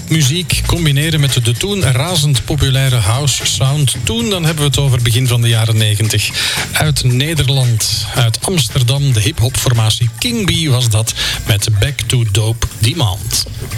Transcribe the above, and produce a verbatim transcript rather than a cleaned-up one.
muziek combineren met de toen razend populaire house sound. Toen, dan hebben we het over begin van de jaren negentig. Uit Nederland, uit Amsterdam, de hip-hop formatie King B was dat met Back to Dope Demand.